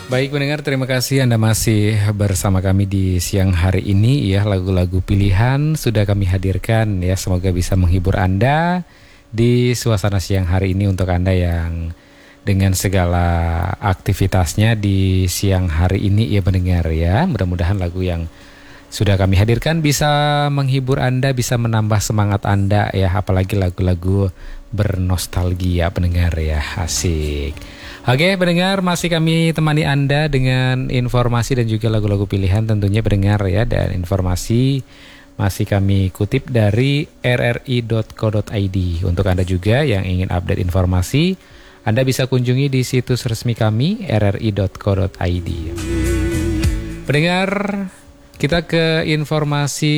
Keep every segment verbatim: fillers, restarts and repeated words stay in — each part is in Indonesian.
Baik pendengar, terima kasih Anda masih bersama kami di siang hari ini ya. Lagu-lagu pilihan sudah kami hadirkan ya. Semoga bisa menghibur Anda di suasana siang hari ini untuk Anda yang dengan segala aktivitasnya di siang hari ini ya pendengar ya. Mudah-mudahan lagu yang sudah kami hadirkan bisa menghibur Anda, bisa menambah semangat Anda ya. Apalagi lagu-lagu bernostalgia pendengar ya. Asik. Oke pendengar, masih kami temani Anda dengan informasi dan juga lagu-lagu pilihan tentunya pendengar ya. Dan informasi masih kami kutip dari r r i dot co dot i d. Untuk Anda juga yang ingin update informasi, Anda bisa kunjungi di situs resmi kami r r i dot co dot i d. Pendengar, kita ke informasi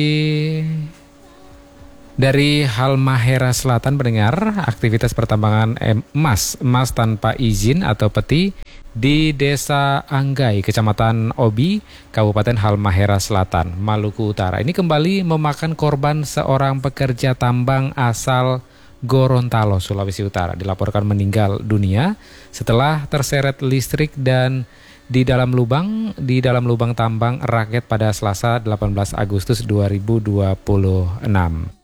dari Halmahera Selatan pendengar. Aktivitas pertambangan emas, emas tanpa izin atau peti di Desa Anggai, Kecamatan Obi, Kabupaten Halmahera Selatan, Maluku Utara. Ini kembali memakan korban seorang pekerja tambang asal Gorontalo, Sulawesi Utara. Dilaporkan meninggal dunia setelah terseret listrik dan di dalam lubang di dalam lubang tambang rakyat pada Selasa delapan belas Agustus dua ribu dua puluh enam.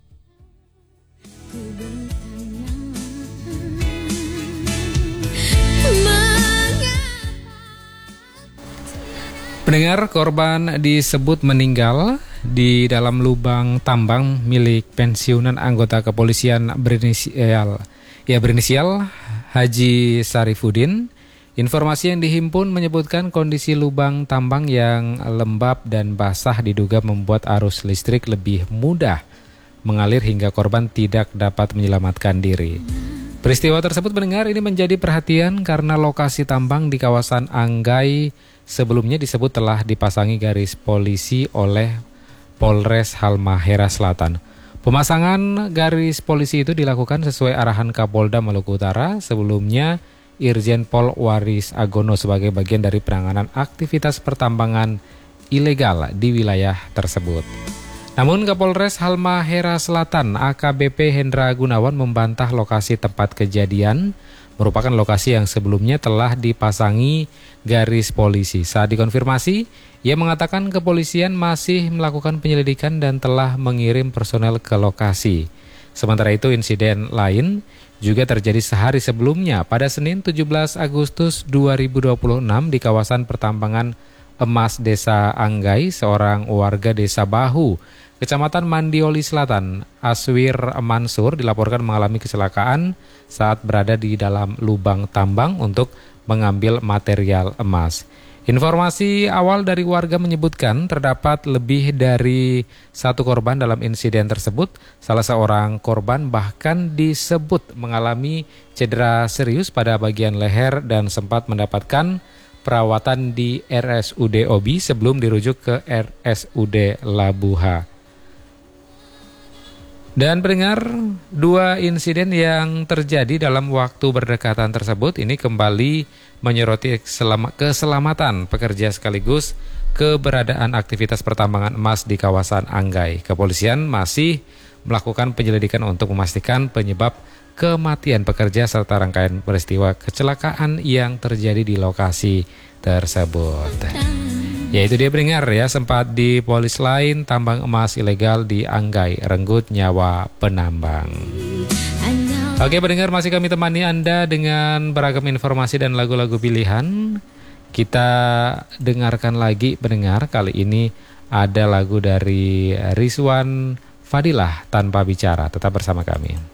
Pendengar, korban disebut meninggal di dalam lubang tambang milik pensiunan anggota kepolisian berinisial ya berinisial Haji Sarifudin. Informasi yang dihimpun menyebutkan kondisi lubang tambang yang lembab dan basah diduga membuat arus listrik lebih mudah mengalir hingga korban tidak dapat menyelamatkan diri. Peristiwa tersebut pendengar ini menjadi perhatian karena lokasi tambang di kawasan Anggai sebelumnya disebut telah dipasangi garis polisi oleh Polres Halmahera Selatan. Pemasangan garis polisi itu dilakukan sesuai arahan Kapolda Maluku Utara. Sebelumnya Irjen Pol Waris Agono sebagai bagian dari penanganan aktivitas pertambangan ilegal di wilayah tersebut. Namun Kapolres Halmahera Selatan A K B P Hendra Gunawan membantah lokasi tempat kejadian merupakan lokasi yang sebelumnya telah dipasangi garis polisi. Saat dikonfirmasi, ia mengatakan kepolisian masih melakukan penyelidikan dan telah mengirim personel ke lokasi. Sementara itu insiden lain juga terjadi sehari sebelumnya pada Senin tujuh belas Agustus dua ribu dua puluh enam di kawasan pertambangan emas Desa Anggai. Seorang warga Desa Bahu, Kecamatan Mandioli Selatan, Aswir Mansur dilaporkan mengalami kecelakaan saat berada di dalam lubang tambang untuk mengambil material emas. Informasi awal dari warga menyebutkan terdapat lebih dari satu korban dalam insiden tersebut. Salah seorang korban bahkan disebut mengalami cedera serius pada bagian leher dan sempat mendapatkan perawatan di R S U D Obi sebelum dirujuk ke R S U D Labuha. Dan pendengar, dua insiden yang terjadi dalam waktu berdekatan tersebut ini kembali menyoroti keselamatan pekerja sekaligus keberadaan aktivitas pertambangan emas di kawasan Anggai. Kepolisian masih melakukan penyelidikan untuk memastikan penyebab kematian pekerja serta rangkaian peristiwa kecelakaan yang terjadi di lokasi tersebut. Ya itu dia pendengar ya, sempat di polis lain tambang emas ilegal di Anggai, renggut nyawa penambang. Oke pendengar, masih kami temani Anda dengan beragam informasi dan lagu-lagu pilihan. Kita dengarkan lagi pendengar, kali ini ada lagu dari Rizwan Fadilah, Tanpa Bicara. Tetap bersama kami.